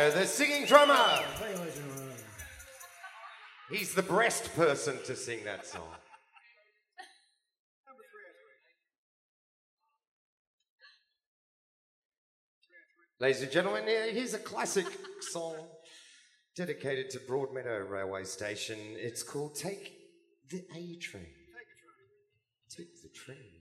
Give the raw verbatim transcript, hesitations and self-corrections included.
Uh, the singing drummer. He's the breast person to sing that song. Ladies and gentlemen, here's a classic song dedicated to Broadmeadow Railway Station. It's called Take the A Train. Take the Train.